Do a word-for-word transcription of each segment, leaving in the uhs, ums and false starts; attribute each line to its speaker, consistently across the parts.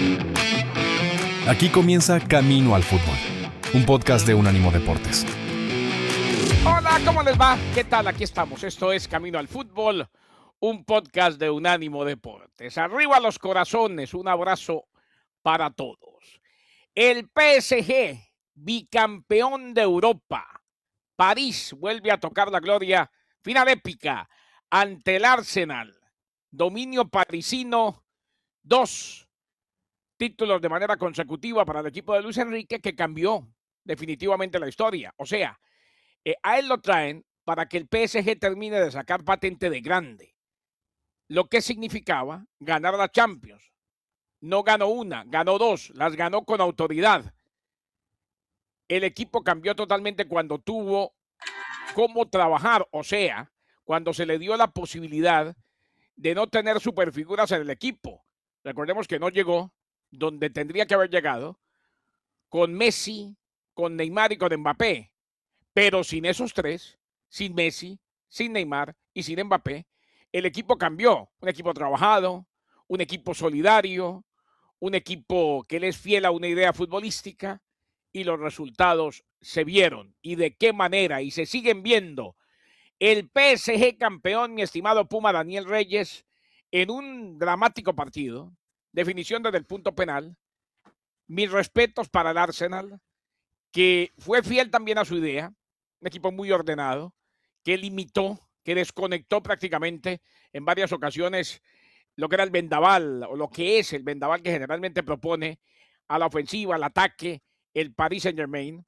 Speaker 1: Aquí comienza Camino al Fútbol, un podcast de Unánimo Deportes.
Speaker 2: Hola, ¿cómo les va? ¿Qué tal? Aquí estamos. Esto es Camino al Fútbol, un podcast de Unánimo Deportes. Arriba los corazones, un abrazo para todos. El P S G, bicampeón de Europa. París vuelve a tocar la gloria. Final épica ante el Arsenal. Dominio parisino, dos títulos de manera consecutiva para el equipo de Luis Enrique, que cambió definitivamente la historia. O sea, eh, a él lo traen para que el P S G termine de sacar patente de grande, lo que significaba ganar la Champions. No ganó una, ganó dos, las ganó con autoridad. El equipo cambió totalmente cuando tuvo cómo trabajar, o sea, cuando se le dio la posibilidad de no tener superfiguras en el equipo. Recordemos que no llegó donde tendría que haber llegado, con Messi, con Neymar y con Mbappé. Pero sin esos tres, sin Messi, sin Neymar y sin Mbappé, el equipo cambió. Un equipo trabajado, un equipo solidario, un equipo que le es fiel a una idea futbolística, y los resultados se vieron. ¿Y de qué manera? Y se siguen viendo. El P S G campeón, mi estimado Puma Daniel Reyes, en un dramático partido. Definición desde el punto penal. Mis respetos para el Arsenal, que fue fiel también a su idea. Un equipo muy ordenado, que limitó, que desconectó prácticamente en varias ocasiones lo que era el vendaval, o lo que es el vendaval que generalmente propone a la ofensiva, al ataque, el Paris Saint-Germain,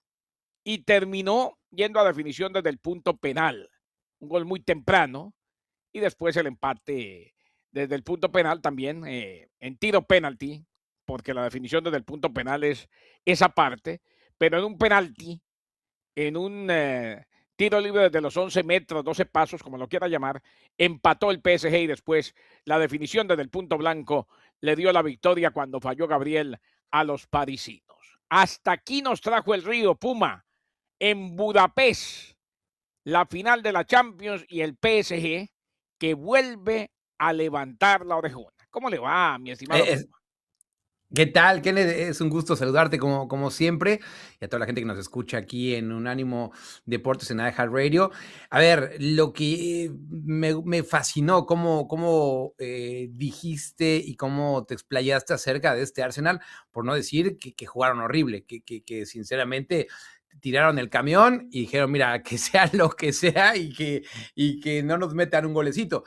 Speaker 2: y terminó yendo a definición desde el punto penal. Un gol muy temprano, y después el empate desde el punto penal también, eh, en tiro penalti, porque la definición desde el punto penal es esa parte, pero en un penalti, en un eh, tiro libre desde los once metros, doce pasos, como lo quiera llamar, empató el P S G, y después la definición desde el punto blanco le dio la victoria cuando falló Gabriel a los parisinos. Hasta aquí nos trajo el río Puma, en Budapest, la final de la Champions, y el P S G que vuelve a levantar la orejona. ¿Cómo le va, mi estimado
Speaker 3: Eh, es,
Speaker 2: Puma?
Speaker 3: ¿Qué tal, Kenneth? Es un gusto saludarte como, como siempre, y a toda la gente que nos escucha aquí en Unánimo Deportes en iHeartRadio. A ver, lo que me, me fascinó, cómo, cómo eh, dijiste y cómo te explayaste acerca de este Arsenal, por no decir que, que jugaron horrible, que, que, que sinceramente tiraron el camión y dijeron, mira, que sea lo que sea y que, y que no nos metan un golecito.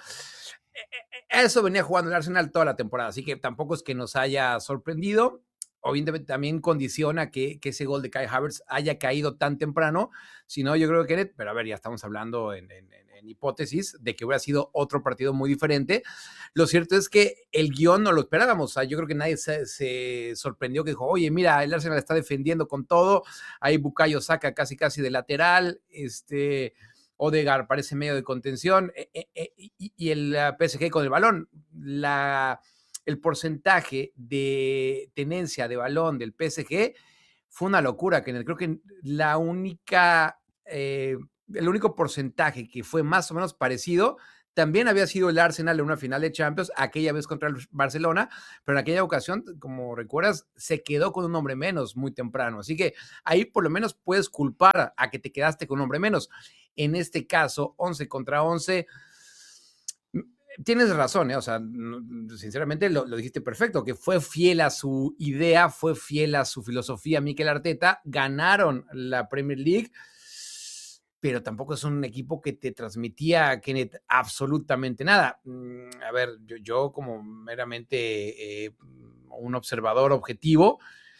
Speaker 3: Eso venía jugando el Arsenal toda la temporada, así que tampoco es que nos haya sorprendido. Obviamente también condiciona que, que ese gol de Kai Havertz haya caído tan temprano. Si no, yo creo que, pero a ver, ya estamos hablando en, en, en hipótesis de que hubiera sido otro partido muy diferente. Lo cierto es que el guión no lo esperábamos. O sea, yo creo que nadie se, se sorprendió, que dijo, oye, mira, el Arsenal está defendiendo con todo. Ahí Bukayo Saka casi casi de lateral. Este... Odegaard parece medio de contención, eh, eh, eh, y, y el uh, P S G con el balón. La, el porcentaje de tenencia de balón del P S G fue una locura, que creo que la única, eh, el único porcentaje que fue más o menos parecido también había sido el Arsenal en una final de Champions, aquella vez contra el Barcelona, pero en aquella ocasión, como recuerdas, se quedó con un hombre menos muy temprano. Así que ahí por lo menos puedes culpar a que te quedaste con un hombre menos. En este caso, once contra once, tienes razón, ¿eh? O sea, sinceramente lo, lo dijiste perfecto, que fue fiel a su idea, fue fiel a su filosofía Mikel Arteta, ganaron la Premier League, pero tampoco es un equipo que te transmitía, Kenneth, absolutamente nada. A ver, yo, yo como meramente eh, un observador objetivo,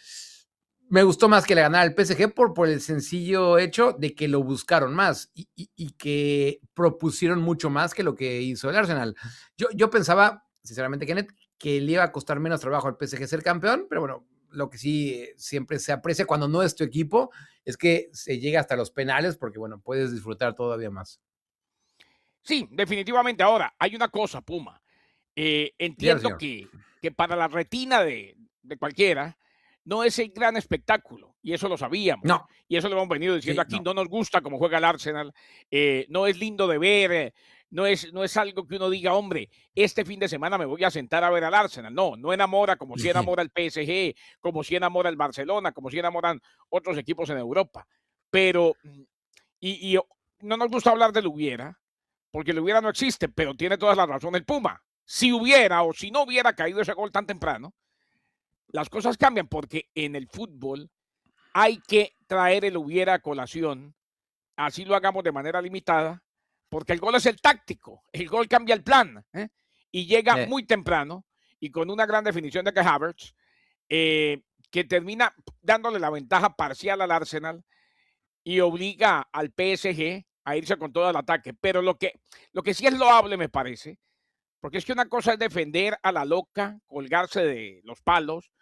Speaker 3: me gustó más que le ganara el P S G por, por el sencillo hecho de que lo buscaron más y, y, y que propusieron mucho más que lo que hizo el Arsenal. Yo, yo pensaba, sinceramente, Kenneth, que le iba a costar menos trabajo al P S G ser campeón, pero bueno, lo que sí siempre se aprecia cuando no es tu equipo es que se llega hasta los penales, porque bueno, puedes disfrutar todavía más.
Speaker 2: Sí, definitivamente. Ahora, hay una cosa, Puma. Eh, entiendo que, que para la retina de, de cualquiera no es el gran espectáculo, y eso lo sabíamos.
Speaker 3: No.
Speaker 2: Y eso lo hemos venido diciendo
Speaker 3: Sí,
Speaker 2: aquí.
Speaker 3: no.
Speaker 2: No nos gusta cómo juega el Arsenal. Eh, no es lindo de ver. no es, no es algo que uno diga, hombre, este fin de semana me voy a sentar a ver al Arsenal. No, no enamora como si enamora el P S G, como si enamora el Barcelona, como si enamoran otros equipos en Europa. Pero, y, y no nos gusta hablar del hubiera, porque el hubiera no existe, pero tiene toda la razón el Puma. Si hubiera o si no hubiera caído ese gol tan temprano, las cosas cambian, porque en el fútbol hay que traer el hubiera a colación, así lo hagamos de manera limitada, porque el gol es el táctico, el gol cambia el plan, ¿eh? Y llega
Speaker 3: Eh.
Speaker 2: muy temprano y con una gran definición de Kai Havertz, eh, que termina dándole la ventaja parcial al Arsenal y obliga al P S G a irse con todo el ataque. Pero lo que, lo que sí es loable, me parece, porque es que una cosa es defender a la loca, colgarse de los palos,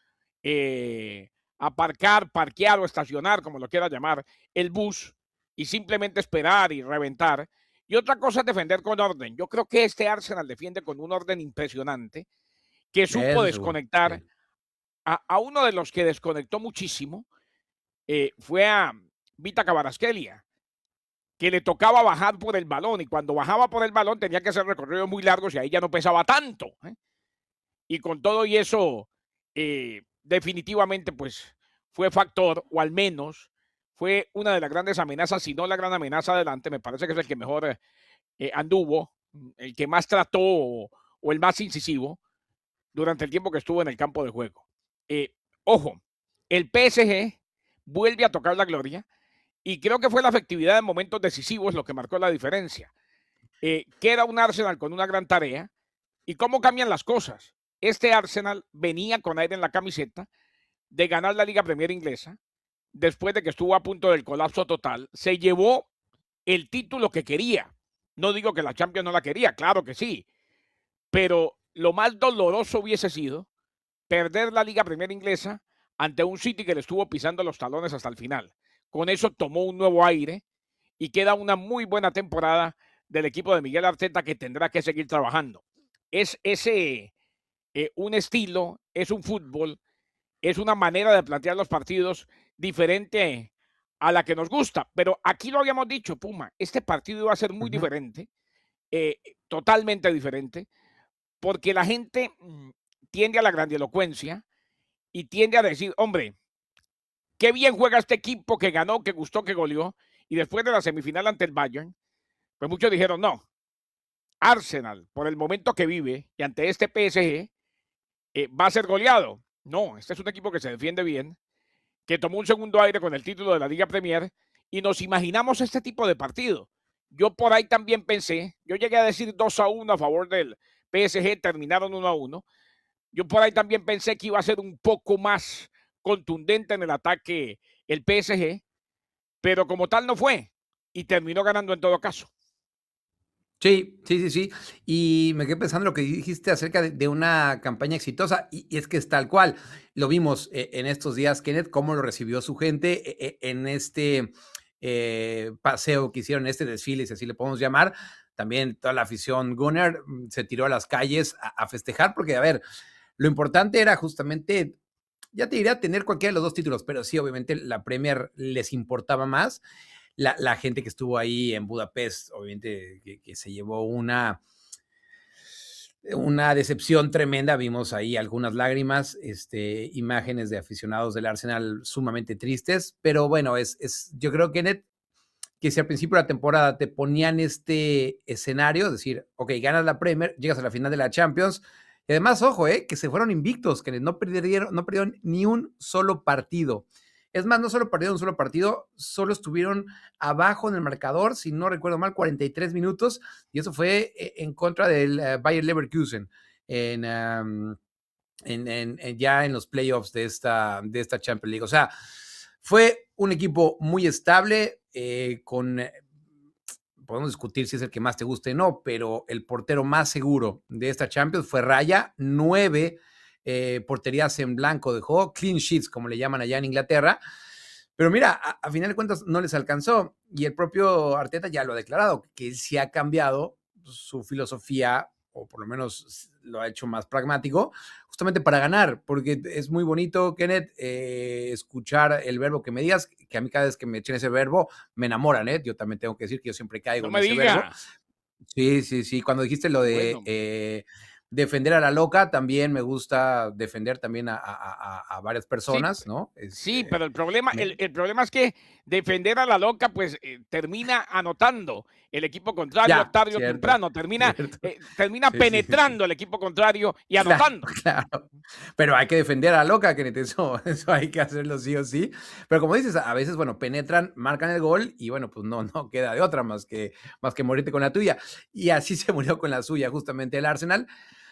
Speaker 2: eh, aparcar, parquear o estacionar, como lo quiera llamar, el bus y simplemente esperar y reventar. Y otra cosa es defender con orden. Yo creo que este Arsenal defiende con un orden impresionante, que supo
Speaker 3: Eso seguro,
Speaker 2: desconectar
Speaker 3: sí.
Speaker 2: a, a uno de los que desconectó muchísimo, eh, fue a Vita Kvaratskhelia, que le tocaba bajar por el balón, y cuando bajaba por el balón tenía que hacer recorridos muy largos y ahí ya no pesaba tanto, ¿eh? Y con todo y eso, eh, definitivamente pues fue factor, o al menos fue una de las grandes amenazas, si no la gran amenaza adelante. Me parece que es el que mejor eh, anduvo, el que más trató o, o el más incisivo durante el tiempo que estuvo en el campo de juego. Eh, ojo, el P S G vuelve a tocar la gloria y creo que fue la efectividad en momentos decisivos lo que marcó la diferencia. Eh, queda un Arsenal con una gran tarea. ¿Y cómo cambian las cosas? Este Arsenal venía con aire en la camiseta de ganar la Liga Premier Inglesa, después de que estuvo a punto del colapso total. Se llevó el título que quería. No digo que la Champions no la quería, claro que sí, pero lo más doloroso hubiese sido perder la Liga Premier Inglesa ante un City que le estuvo pisando los talones hasta el final. Con eso tomó un nuevo aire y queda una muy buena temporada del equipo de Miguel Arteta, que tendrá que seguir trabajando. Es ese eh, un estilo, es un fútbol, es una manera de plantear los partidos diferente a la que nos gusta. Pero aquí lo habíamos dicho, Puma, este partido iba a ser muy
Speaker 3: Ujú.
Speaker 2: diferente, eh, totalmente diferente, porque la gente mm, tiende a la grandilocuencia y tiende a decir, hombre, qué bien juega este equipo que ganó, que gustó, que goleó, y después de la semifinal ante el Bayern, pues muchos dijeron, no, Arsenal, por el momento que vive y ante este P S G, eh, va a ser goleado. No, este es un equipo que se defiende bien, que tomó un segundo aire con el título de la Liga Premier, y nos imaginamos este tipo de partido. Yo por ahí también pensé, yo llegué a decir dos a uno a favor del P S G, terminaron uno a uno. Yo por ahí también pensé que iba a ser un poco más contundente en el ataque el P S G, pero como tal no fue, y terminó ganando en todo caso.
Speaker 3: Sí, sí, sí, sí. Y me quedé pensando lo que dijiste acerca de, de una campaña exitosa, y, y es que es tal cual. Lo vimos eh, en estos días, Kenneth, cómo lo recibió su gente eh, eh, en este eh, paseo que hicieron, este desfile, si así le podemos llamar. También toda la afición Gunner mm, se tiró a las calles a, a festejar, porque, a ver, lo importante era justamente, ya te diría, tener cualquiera de los dos títulos, pero sí, obviamente la Premier les importaba más. La, la gente que estuvo ahí en Budapest, obviamente, que, que se llevó una, una decepción tremenda. Vimos ahí algunas lágrimas, este, imágenes de aficionados del Arsenal sumamente tristes, pero bueno, es, es yo creo, Kenneth, que si al principio de la temporada te ponían este escenario, es decir, ok, ganas la Premier, llegas a la final de la Champions, y además, ojo, eh, que se fueron invictos, que no perdieron, no perdieron ni un solo partido. Es más, no solo perdieron un solo partido, solo estuvieron abajo en el marcador, si no recuerdo mal, cuarenta y tres minutos, y eso fue en contra del uh, Bayer Leverkusen, en, um, en, en, en, ya en los playoffs de esta, de esta Champions League. O sea, fue un equipo muy estable, eh, con, eh, podemos discutir si es el que más te guste o no, pero el portero más seguro de esta Champions fue Raya, nueve eh, porterías en blanco dejó, clean sheets, como le llaman allá en Inglaterra. Pero mira, a, a final de cuentas no les alcanzó, y el propio Arteta ya lo ha declarado, que él sí ha cambiado su filosofía, o por lo menos lo ha hecho más pragmático, justamente para ganar, porque es muy bonito, Kenneth, eh, escuchar el verbo que me digas, que a mí cada vez que me echen ese verbo me enamoran, ¿eh? Yo también tengo que decir que yo siempre caigo
Speaker 2: No
Speaker 3: en
Speaker 2: me
Speaker 3: ese verbo.
Speaker 2: diga.
Speaker 3: Sí, sí, sí. Cuando dijiste lo
Speaker 2: Qué
Speaker 3: de
Speaker 2: bueno.
Speaker 3: eh, defender a la loca, también me gusta defender también a, a- a- a varias
Speaker 2: Sí,
Speaker 3: personas, ¿no?
Speaker 2: sí,
Speaker 3: Este,
Speaker 2: pero el problema,
Speaker 3: me-
Speaker 2: el, el problema es que defender a la loca, pues eh, termina anotando el equipo contrario
Speaker 3: ya,
Speaker 2: tarde o
Speaker 3: cierto,
Speaker 2: temprano, termina,
Speaker 3: cierto.
Speaker 2: eh, termina
Speaker 3: Sí, sí, sí.
Speaker 2: penetrando el equipo contrario y
Speaker 3: Claro,
Speaker 2: anotando.
Speaker 3: claro. Pero hay que defender a la loca, Kenneth, eso, eso hay que hacerlo sí o sí. Pero como dices, a veces, bueno, penetran, marcan el gol y bueno, pues no, no queda de otra más que, más que morirte con la tuya. Y así se murió con la suya, justamente el Arsenal.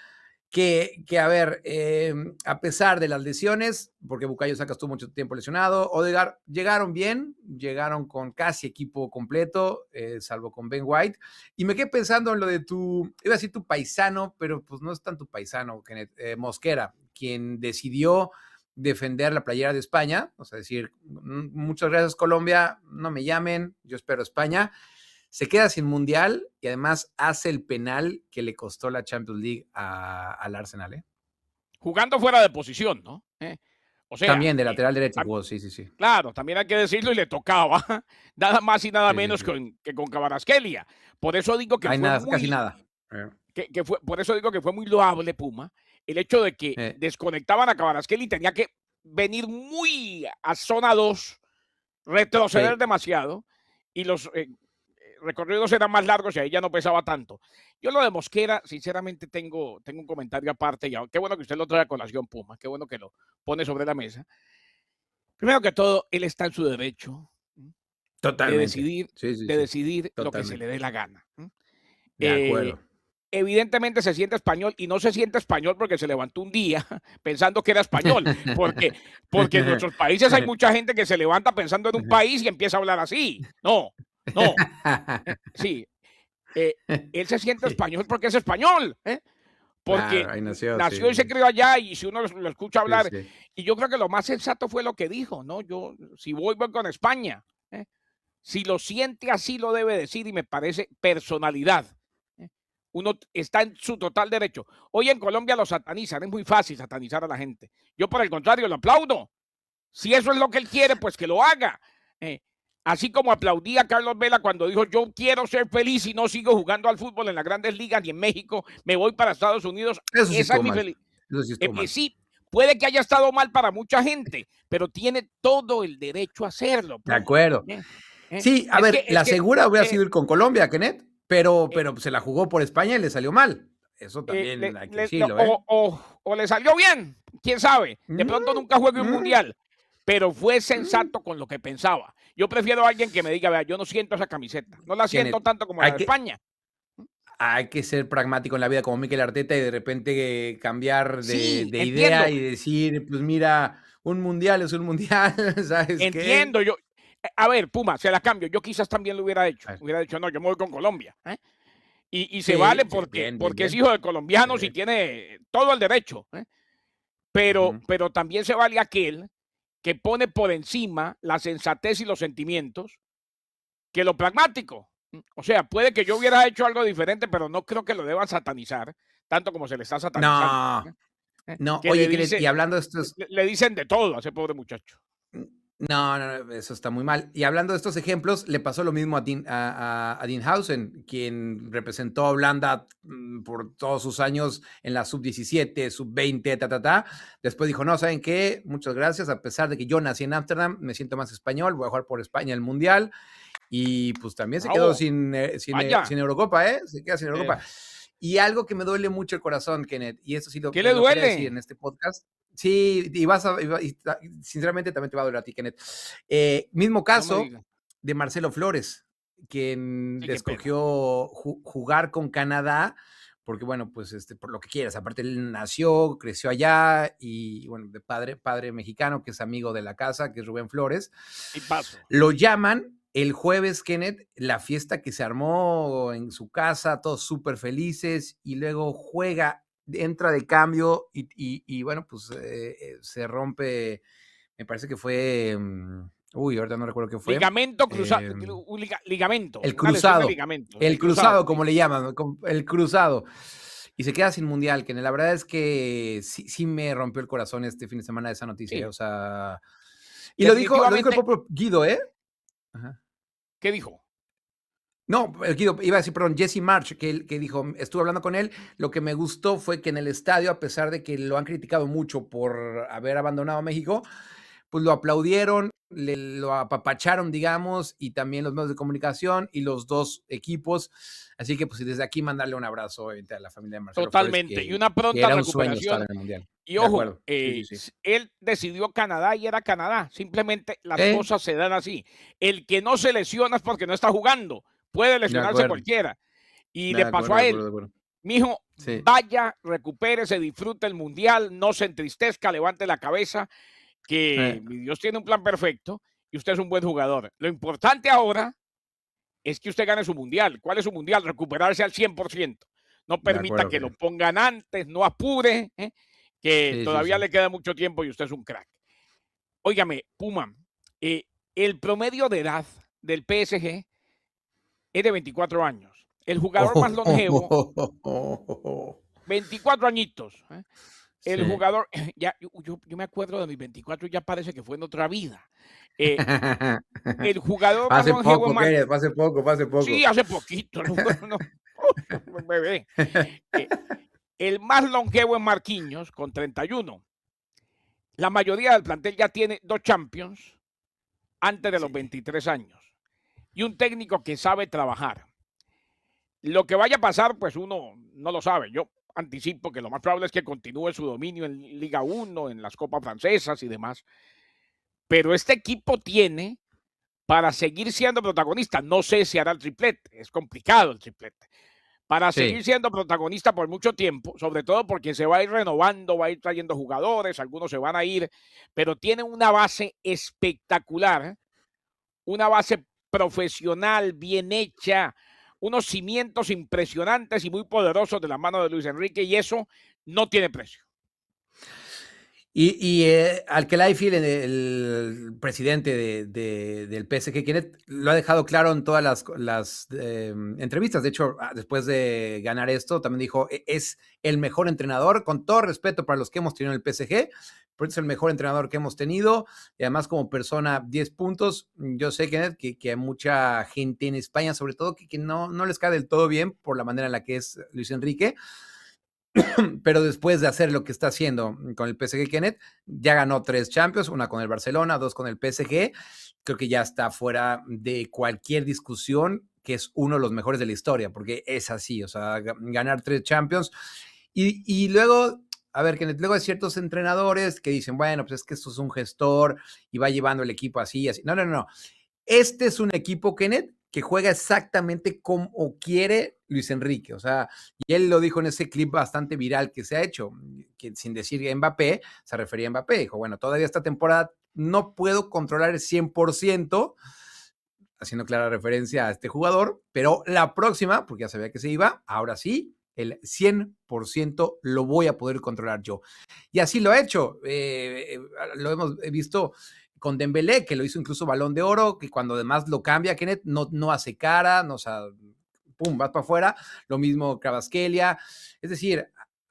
Speaker 3: Que, que a ver, eh, a pesar de las lesiones, porque Bukayo Saka estuvo mucho tiempo lesionado, Odegaard llegaron bien, llegaron con casi equipo completo, eh, salvo con Ben White, y me quedé pensando en lo de tu, iba a decir tu paisano, pero pues no es tan tu paisano, Kenneth, eh, Mosquera, quien decidió defender la playera de España, o sea, decir, muchas gracias Colombia, no me llamen, yo espero España, se queda sin mundial y además hace el penal que le costó la Champions League a, al Arsenal. ¿eh?
Speaker 2: Jugando fuera de posición, ¿no? Eh, O sea,
Speaker 3: También de
Speaker 2: eh,
Speaker 3: lateral derecho
Speaker 2: tam-
Speaker 3: jugó, sí, sí, sí.
Speaker 2: claro, también hay que decirlo y le tocaba nada más y nada
Speaker 3: Sí, sí,
Speaker 2: menos
Speaker 3: sí.
Speaker 2: con, que con Cabarasquelia. Por eso digo que
Speaker 3: Hay
Speaker 2: fue
Speaker 3: nada, casi
Speaker 2: muy,
Speaker 3: nada. Eh,
Speaker 2: que, que fue, por eso digo que fue muy loable Puma, el hecho de que
Speaker 3: eh,
Speaker 2: desconectaban a Cabarasqueli y tenía que venir muy a zona dos, retroceder
Speaker 3: sí.
Speaker 2: demasiado y los eh, recorridos eran más largos y ahí ya no pesaba tanto. Yo lo de Mosquera, sinceramente, tengo, tengo un comentario aparte. Ya. Qué bueno que usted lo trae a colación, Puma. Qué bueno que lo pone sobre la mesa. Primero que todo, él está en su derecho de
Speaker 3: Totalmente.
Speaker 2: decidir,
Speaker 3: Sí, sí,
Speaker 2: de
Speaker 3: sí.
Speaker 2: decidir lo que se le
Speaker 3: Totalmente.
Speaker 2: dé la gana.
Speaker 3: De
Speaker 2: Eh,
Speaker 3: acuerdo.
Speaker 2: evidentemente se siente español y no se siente español porque se levantó un día pensando que era español, porque, porque en nuestros países hay mucha gente que se levanta pensando en un país y empieza a hablar así. No, no. Eh, sí, eh, él se siente
Speaker 3: Sí,
Speaker 2: español porque es español, ¿eh?
Speaker 3: claro,
Speaker 2: Porque
Speaker 3: ahí nació,
Speaker 2: nació
Speaker 3: sí,
Speaker 2: y se
Speaker 3: sí.
Speaker 2: crió allá y si uno lo, lo escucha
Speaker 3: Sí,
Speaker 2: hablar,
Speaker 3: sí.
Speaker 2: y yo creo que lo más sensato fue lo que dijo, ¿no? Yo, si voy, voy con España. ¿eh? Si lo siente así, lo debe decir y me parece personalidad. ¿eh? Uno está en su total derecho. Hoy en Colombia lo satanizan, es muy fácil satanizar a la gente. Yo, por el contrario, lo aplaudo. Si eso es lo que él quiere, pues que lo haga. Eh, así como aplaudí a Carlos Vela cuando dijo, yo quiero ser feliz y no sigo jugando al fútbol en las grandes ligas ni en México, me voy para Estados Unidos.
Speaker 3: Eso sí
Speaker 2: Esa es
Speaker 3: estuvo
Speaker 2: mi
Speaker 3: mal.
Speaker 2: felicidad.
Speaker 3: Eso sí
Speaker 2: Eh,
Speaker 3: estuvo
Speaker 2: eh,
Speaker 3: mal.
Speaker 2: sí, puede que haya estado mal para mucha gente, pero tiene todo el derecho a hacerlo,
Speaker 3: De
Speaker 2: Puma.
Speaker 3: acuerdo.
Speaker 2: Eh, eh,
Speaker 3: Sí, a
Speaker 2: Es que,
Speaker 3: ver,
Speaker 2: es
Speaker 3: la
Speaker 2: que
Speaker 3: segura hubiera
Speaker 2: eh,
Speaker 3: sido ir con Colombia, Kenneth, pero,
Speaker 2: eh,
Speaker 3: pero se la jugó por España y le salió mal. Eso
Speaker 2: eh,
Speaker 3: también
Speaker 2: le,
Speaker 3: hay que
Speaker 2: le, no,
Speaker 3: decirlo, ¿eh?
Speaker 2: o, o, o, le salió bien, quién sabe. De
Speaker 3: Mm,
Speaker 2: pronto nunca juegue un
Speaker 3: mm,
Speaker 2: mundial, pero fue
Speaker 3: mm.
Speaker 2: sensato con lo que pensaba. Yo prefiero a alguien que me diga, vea, yo no siento esa camiseta, no la siento
Speaker 3: Kenneth,
Speaker 2: tanto como la
Speaker 3: hay
Speaker 2: de
Speaker 3: que,
Speaker 2: España.
Speaker 3: hay que ser pragmático en la vida como Mikel Arteta y de repente eh, cambiar de,
Speaker 2: Sí,
Speaker 3: de idea
Speaker 2: entiendo,
Speaker 3: y decir, pues mira, un mundial es un mundial, ¿sabes qué?
Speaker 2: entiendo. Yo, eh, a ver, Puma, se la cambio. Yo quizás también lo hubiera hecho.
Speaker 3: A ver,
Speaker 2: Hubiera dicho, no, yo me voy con Colombia. ¿eh? Y, y, se vale
Speaker 3: sí, sí,
Speaker 2: porque,
Speaker 3: bien, bien,
Speaker 2: porque es
Speaker 3: bien.
Speaker 2: hijo de colombianos y
Speaker 3: Sí.
Speaker 2: tiene todo el derecho. ¿eh? Pero,
Speaker 3: Ujú.
Speaker 2: pero también se vale aquel que pone por encima la sensatez y los sentimientos que lo pragmático. O sea, puede que yo hubiera hecho algo diferente, pero no creo que lo deban satanizar, tanto como se le está satanizando.
Speaker 3: No,
Speaker 2: ¿eh? ¿eh?
Speaker 3: no,
Speaker 2: Que le
Speaker 3: oye, Kenneth,
Speaker 2: dice,
Speaker 3: y hablando de estos,
Speaker 2: le, le dicen de todo a ese pobre muchacho.
Speaker 3: no, no, no, eso está muy mal. Y hablando de estos ejemplos, le pasó lo mismo a Dean, a, a, a Dean Hausen, quien representó a Holanda mm, por todos sus años en la sub diecisiete, sub veinte, ta, ta, ta. Después dijo, no, ¿saben qué? Muchas gracias. A pesar de que yo nací en Ámsterdam, me siento más español, voy a jugar por España el Mundial. Y pues también se quedó
Speaker 2: Bravo,
Speaker 3: sin, eh, sin, eh,
Speaker 2: vaya.
Speaker 3: sin Eurocopa, ¿eh? Se queda sin
Speaker 2: Eh,
Speaker 3: Eurocopa. Y algo que me duele mucho el corazón, Kenneth, y esto sí lo,
Speaker 2: ¿Qué le
Speaker 3: lo quería decir
Speaker 2: duele?
Speaker 3: en este podcast. Sí, y vas a, y va- y ta- sinceramente también te va a doler a ti, Kenneth. Eh, mismo
Speaker 2: No me
Speaker 3: caso
Speaker 2: diga.
Speaker 3: de Marcelo Flores, quien
Speaker 2: Sí, qué pena.
Speaker 3: escogió ju- jugar con Canadá, porque bueno, pues este, por lo que quieras, aparte él nació, creció allá y bueno, de padre, padre mexicano, que es amigo de la casa, que es Rubén Flores,
Speaker 2: Y paso.
Speaker 3: lo llaman el jueves, Kenneth, la fiesta que se armó en su casa, todos súper felices, y luego juega, entra de cambio y, y, y bueno, pues eh, eh, se rompe, me parece que fue, um, uy, ahorita no recuerdo qué fue,
Speaker 2: Ligamento cruzado,
Speaker 3: eh,
Speaker 2: un liga, ligamento,
Speaker 3: el
Speaker 2: una lesión de
Speaker 3: cruzado,
Speaker 2: ligamento,
Speaker 3: el
Speaker 2: el cruzado,
Speaker 3: cruzado,
Speaker 2: sí.
Speaker 3: como le llaman, el cruzado. Y se queda sin mundial, que la verdad es que sí, sí me rompió el corazón este fin de semana esa noticia, ¿eh?
Speaker 2: Sí,
Speaker 3: O sea, y lo dijo, lo dijo el
Speaker 2: definitivamente,
Speaker 3: propio Guido, ¿eh? Ajá.
Speaker 2: ¿qué dijo?
Speaker 3: No, eh, Guido, iba a decir, perdón, Jesse March, que, que dijo, estuve hablando con él, lo que me gustó fue que en el estadio, a pesar de que lo han criticado mucho por haber abandonado a México, pues lo aplaudieron, le, lo apapacharon, digamos, y también los medios de comunicación y los dos equipos. Así que, pues, desde aquí mandarle un abrazo obviamente, a la familia de Marcelo Flores,
Speaker 2: Totalmente. Y
Speaker 3: que,
Speaker 2: una
Speaker 3: que
Speaker 2: pronta
Speaker 3: era un sueño estar
Speaker 2: recuperación.
Speaker 3: en el Mundial.
Speaker 2: Y
Speaker 3: De
Speaker 2: ojo,
Speaker 3: acuerdo. Sí, sí,
Speaker 2: eh,
Speaker 3: sí.
Speaker 2: s- él decidió Canadá y era Canadá. Simplemente las
Speaker 3: ¿Eh?
Speaker 2: cosas se dan así. El que no se lesiona es porque no está jugando. Puede
Speaker 3: De
Speaker 2: lesionarse
Speaker 3: acuerdo.
Speaker 2: cualquiera. Y
Speaker 3: De
Speaker 2: le pasó
Speaker 3: acuerdo, de
Speaker 2: a
Speaker 3: acuerdo,
Speaker 2: él.
Speaker 3: de acuerdo.
Speaker 2: Mijo,
Speaker 3: Sí.
Speaker 2: vaya, recupérese, disfrute el mundial, no se entristezca, levante la cabeza, que
Speaker 3: Eh,
Speaker 2: mi Dios tiene un plan perfecto y usted es un buen jugador. Lo importante ahora es que usted gane su mundial. ¿Cuál es su mundial? Recuperarse al cien por ciento. No
Speaker 3: de
Speaker 2: permita
Speaker 3: acuerdo,
Speaker 2: que lo
Speaker 3: Kenneth.
Speaker 2: pongan antes, no apure, ¿eh? Que
Speaker 3: Sí, sí,
Speaker 2: todavía
Speaker 3: sí.
Speaker 2: le queda mucho tiempo y usted es un crack. Óigame, Puma, eh, el promedio de edad del P S G es de veinticuatro años. El jugador más longevo,
Speaker 3: Oh,
Speaker 2: veinticuatro añitos. ¿eh? El
Speaker 3: sí.
Speaker 2: jugador, ya, yo, yo- yo me acuerdo de mis veinticuatro, ya parece que fue en otra vida. Eh, el jugador más
Speaker 3: Hace
Speaker 2: longevo es
Speaker 3: poco,
Speaker 2: Mar...
Speaker 3: Kenneth, hace poco, hace
Speaker 2: Sí,
Speaker 3: poco.
Speaker 2: hace poquito, no, no, no, bebé. Eh, el más longevo es Marquinhos, con treinta y uno. La mayoría del plantel ya tiene dos Champions antes de los
Speaker 3: Sí.
Speaker 2: veintitrés años. Y un técnico que sabe trabajar. Lo que vaya a pasar, pues uno no lo sabe. Yo anticipo que lo más probable es que continúe su dominio en Liga uno, en las copas francesas y demás. Pero este equipo tiene para seguir siendo protagonista. No sé si hará el triplete, es complicado el triplete. Para seguir
Speaker 3: Sí.
Speaker 2: siendo protagonista por mucho tiempo, sobre todo porque se va a ir renovando, va a ir trayendo jugadores, algunos se van a ir, pero tiene una base espectacular, una base profesional, bien hecha, unos cimientos impresionantes y muy poderosos de la mano de Luis Enrique, y eso no tiene precio.
Speaker 3: Y, y eh, Al-Khelaifi, el, el presidente de, de, del P S G, Kenneth, lo ha dejado claro en todas las, las eh, entrevistas. De hecho, después de ganar esto, también dijo, es el mejor entrenador, con todo respeto para los que hemos tenido en el P S G, pero es el mejor entrenador que hemos tenido, y además como persona, diez puntos. Yo sé, Kenneth, que, que hay mucha gente en España, sobre todo, que, que no, no les cae del todo bien por la manera en la que es Luis Enrique, pero después de hacer lo que está haciendo con el P S G, Kenneth, ya ganó tres Champions, una con el Barcelona, dos con el P S G, creo que ya está fuera de cualquier discusión que es uno de los mejores de la historia, porque es así, o sea, ganar tres Champions. Y, y luego, a ver, Kenneth, luego hay ciertos entrenadores que dicen, bueno, pues es que esto es un gestor y va llevando el equipo así, así. No, no, no. Este es un equipo, Kenneth, que juega exactamente como quiere Luis Enrique. O sea, y él lo dijo en ese clip bastante viral que se ha hecho, que sin decir Mbappé, se refería a Mbappé. Dijo, bueno, todavía esta temporada no puedo controlar el cien por ciento, haciendo clara referencia a este jugador, pero la próxima, porque ya sabía que se iba, ahora sí, el cien por ciento lo voy a poder controlar yo. Y así lo ha hecho. Eh, lo hemos visto con Dembélé, que lo hizo incluso Balón de Oro, que cuando además lo cambia, Kenneth, no, no hace cara, no, o sea, pum, vas para afuera. Lo mismo Kvaratskhelia. Es decir,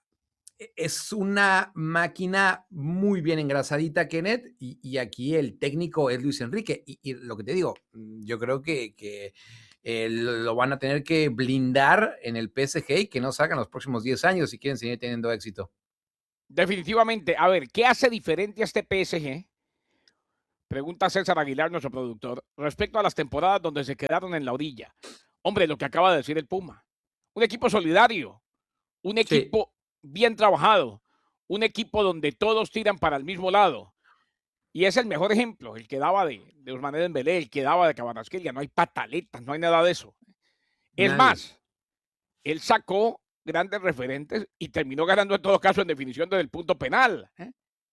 Speaker 3: es una máquina muy bien engrasadita, Kenneth, y, y aquí el técnico es Luis Enrique. Y, y lo que te digo, yo creo que, que eh, lo van a tener que blindar en el P S G y que no salgan los próximos diez años si quieren seguir teniendo éxito.
Speaker 2: Definitivamente. A ver, ¿qué hace diferente a este P S G? Pregunta César Aguilar, nuestro productor, respecto a las temporadas donde se quedaron en la orilla. Hombre, lo que acaba de decir el Puma. Un equipo solidario, un
Speaker 3: Sí.
Speaker 2: equipo bien trabajado, un equipo donde todos tiran para el mismo lado. Y es el mejor ejemplo, el que daba de, de Ousmane Dembélé, el que daba de Kvaratskhelia. No hay pataletas, no hay nada de eso. Es
Speaker 3: Nadie.
Speaker 2: más, él sacó grandes referentes y terminó ganando en todo caso en definición desde el punto penal. ¿eh?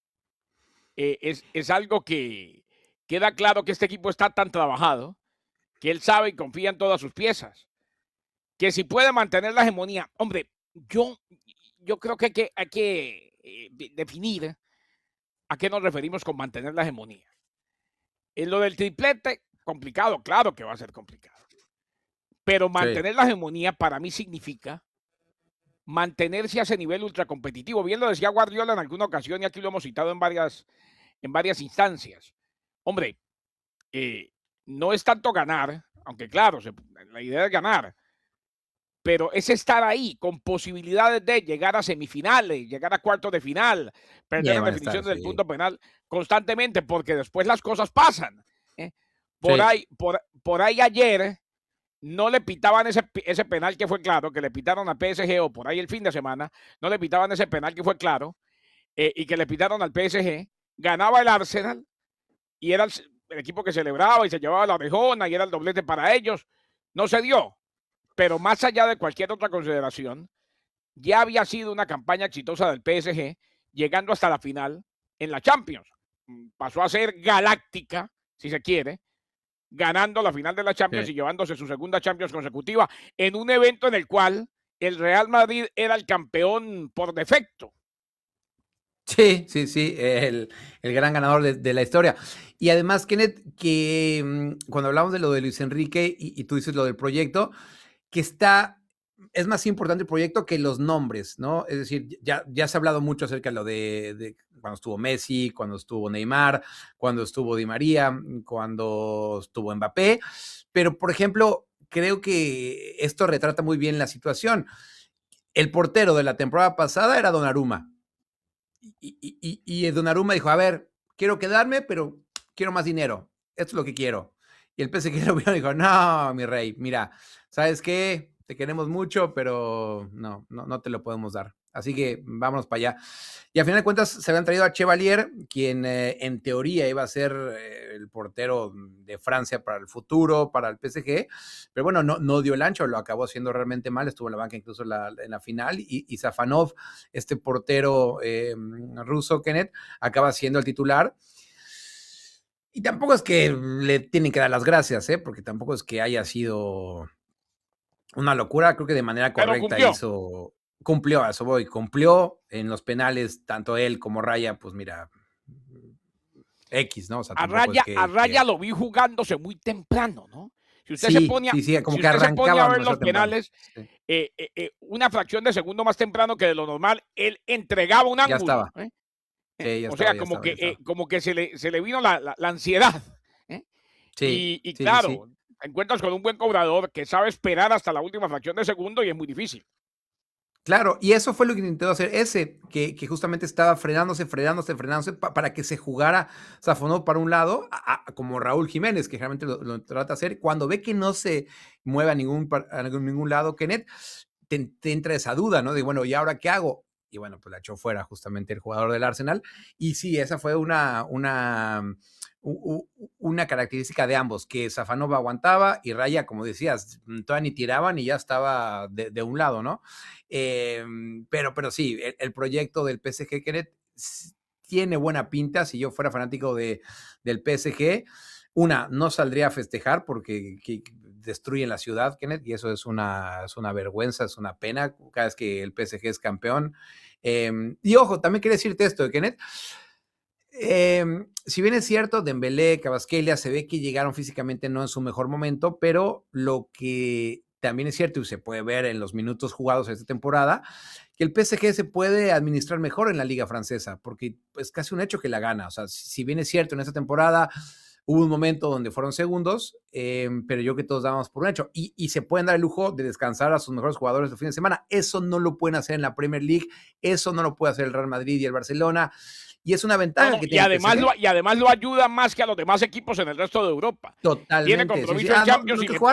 Speaker 2: Eh, es, es algo que queda claro que este equipo está tan trabajado que él sabe y confía en todas sus piezas. Que si puede mantener la hegemonía, hombre, yo, yo creo que hay que, hay que eh, definir a qué nos referimos con mantener la hegemonía. En lo del triplete, complicado, claro que va a ser complicado. Pero mantener
Speaker 3: Sí.
Speaker 2: la hegemonía para mí significa mantenerse a ese nivel ultracompetitivo. Bien lo decía Guardiola en alguna ocasión y aquí lo hemos citado en varias, en varias instancias. Hombre, eh, no es tanto ganar, aunque claro, se, la idea es ganar, pero es estar ahí con posibilidades de llegar a semifinales, llegar a cuartos de final, perder
Speaker 3: Ya
Speaker 2: en
Speaker 3: van a estar,
Speaker 2: definiciones del
Speaker 3: sí.
Speaker 2: punto penal constantemente, porque después las cosas pasan. ¿eh? Por,
Speaker 3: Sí.
Speaker 2: ahí, por, por ahí ayer no le pitaban ese, ese penal que fue claro, que le pitaron a P S G, o por ahí el fin de semana, no le pitaban ese penal que fue claro, eh, y que le pitaron al P S G, ganaba el Arsenal, y era el, el equipo que celebraba y se llevaba la orejona, y era el doblete para ellos. No se dio. Pero más allá de cualquier otra consideración, ya había sido una campaña exitosa del P S G, llegando hasta la final en la Champions. Pasó a ser galáctica, si se quiere, ganando la final de la Champions
Speaker 3: Sí.
Speaker 2: y llevándose su segunda Champions consecutiva en un evento en el cual el Real Madrid era el campeón por defecto.
Speaker 3: Sí, sí, sí, el, el gran ganador de, de la historia. Y además, Kenneth, que mm, cuando hablamos de lo de Luis Enrique y, y tú dices lo del proyecto, que está, es más importante el proyecto que los nombres, ¿no? Es decir, ya, ya se ha hablado mucho acerca de lo de, de cuando estuvo Messi, cuando estuvo Neymar, cuando estuvo Di María, cuando estuvo Mbappé, pero por ejemplo, creo que esto retrata muy bien la situación. El portero de la temporada pasada era Donnarumma. Y, y, y, y Donnarumma dijo, a ver, quiero quedarme, pero quiero más dinero. Esto es lo que quiero. Y el P S G lo vio y dijo, no, mi rey, mira, ¿sabes qué? Te queremos mucho, pero no, no, no te lo podemos dar. Así que vámonos para allá. Y al final de cuentas se habían traído a Chevalier, quien eh, en teoría iba a ser eh, el portero de Francia para el futuro, para el P S G, pero bueno, no, no dio el ancho, lo acabó haciendo realmente mal, estuvo en la banca incluso en la, en la final, y, y Safanov, este portero eh, ruso, Kenneth, acaba siendo el titular. Y tampoco es que le tienen que dar las gracias, ¿eh? Porque tampoco es que haya sido una locura, creo que de manera correcta hizo, cumplió, a eso voy, cumplió en los penales, tanto él como Raya, pues mira, X, ¿no? O sea,
Speaker 2: a
Speaker 3: tampoco
Speaker 2: Raya,
Speaker 3: es que,
Speaker 2: a Raya
Speaker 3: que...
Speaker 2: lo vi jugándose muy temprano, ¿no? Si usted
Speaker 3: sí,
Speaker 2: se pone a,
Speaker 3: sí, sí, como
Speaker 2: si
Speaker 3: que
Speaker 2: usted se pone a ver los penales,
Speaker 3: sí.
Speaker 2: eh, eh, eh, una fracción de segundo más temprano que de lo normal, él entregaba un
Speaker 3: Ya
Speaker 2: ángulo.
Speaker 3: estaba.
Speaker 2: ¿eh?
Speaker 3: Sí, ya
Speaker 2: O
Speaker 3: estaba,
Speaker 2: sea,
Speaker 3: ya
Speaker 2: como
Speaker 3: estaba,
Speaker 2: que,
Speaker 3: ya estaba.
Speaker 2: eh, como que se le, se le vino la, la, la ansiedad. ¿eh?
Speaker 3: Sí,
Speaker 2: Y, y
Speaker 3: sí, sí,
Speaker 2: claro,
Speaker 3: sí.
Speaker 2: te encuentras con un buen cobrador que sabe esperar hasta la última fracción de segundo y es muy difícil.
Speaker 3: Claro, y eso fue lo que intentó hacer ese, que, que justamente estaba frenándose, frenándose, frenándose pa, para que se jugara Safonov para un lado, a, a, como Raúl Jiménez, que realmente lo, lo trata de hacer. Cuando ve que no se mueve a ningún, a ningún lado, Kenneth, te, te entra esa duda, ¿no? De bueno, ¿y ahora qué hago? Y bueno, pues la echó fuera justamente el jugador del Arsenal. Y sí, esa fue una, una, una característica de ambos, que Safanov aguantaba y Raya, como decías, todavía ni tiraban y ya estaba de, de un lado, ¿no? Eh, pero, pero sí, el, el proyecto del P S G, Kenneth, tiene buena pinta. Si yo fuera fanático de, del P S G, una, no saldría a festejar porque que, destruyen la ciudad, Kenneth, y eso es una, es una vergüenza, es una pena cada vez que el P S G es campeón. Eh, y ojo, también quería decirte esto, Kenneth. Eh, si bien es cierto, Dembélé, Kvaratskhelia, se ve que llegaron físicamente no en su mejor momento, pero lo que también es cierto y se puede ver en los minutos jugados esta temporada, que el P S G se puede administrar mejor en la liga francesa, porque es pues, casi un hecho que la gana. O sea, si bien es cierto, en esta temporada hubo un momento donde fueron segundos, eh, pero yo creo que todos dábamos por un hecho. Y, y se pueden dar el lujo de descansar a sus mejores jugadores el fin de semana. Eso no lo pueden hacer en la Premier League, eso no lo puede hacer el Real Madrid y el Barcelona. Y es una ventaja
Speaker 2: no, no,
Speaker 3: que
Speaker 2: y
Speaker 3: tiene
Speaker 2: además
Speaker 3: el P S G.
Speaker 2: Lo, y además lo ayuda más que a los demás equipos en el resto de Europa.
Speaker 3: Totalmente.
Speaker 2: Tiene compromiso
Speaker 3: Sí, sí. Ah,
Speaker 2: en Champions
Speaker 3: no,
Speaker 2: y
Speaker 3: que
Speaker 2: le